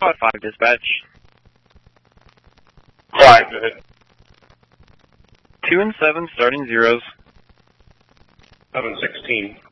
Squad 5 dispatch. 5, go ahead. 2 and 7 starting zeros. 716.